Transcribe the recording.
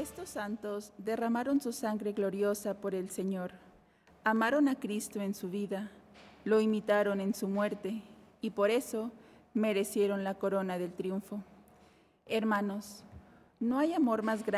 Estos santos derramaron su sangre gloriosa por el Señor, amaron a Cristo en su vida, lo imitaron en su muerte y por eso merecieron la corona del triunfo. Hermanos, no hay amor más grande